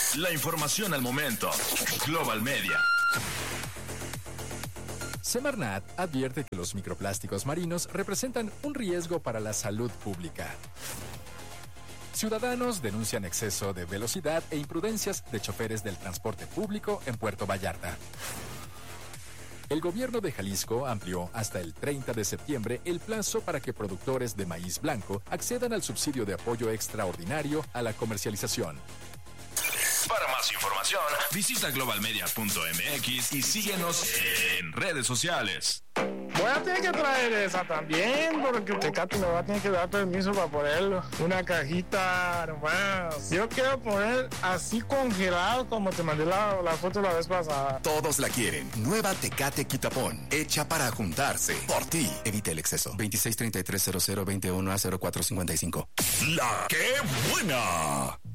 La información al momento. Global Media. Semarnat advierte que los microplásticos marinos representan un riesgo para la salud pública. Ciudadanos denuncian exceso de velocidad e imprudencias de choferes del transporte público en Puerto Vallarta. El gobierno de Jalisco amplió hasta el 30 de septiembre el plazo para que productores de maíz blanco accedan al subsidio de apoyo extraordinario a la comercialización. Para más información, visita globalmedia.mx y síguenos en redes sociales. Voy a tener que traer esa también, porque Tecate me va a tener que dar permiso para ponerlo. Una cajita nomás. Yo quiero poner así congelado como te mandé la foto la vez pasada. Todos la quieren. Nueva Tecate Quitapón. Hecha para juntarse. Por ti. Evita el exceso. 26330021 a 0455. ¡La qué buena!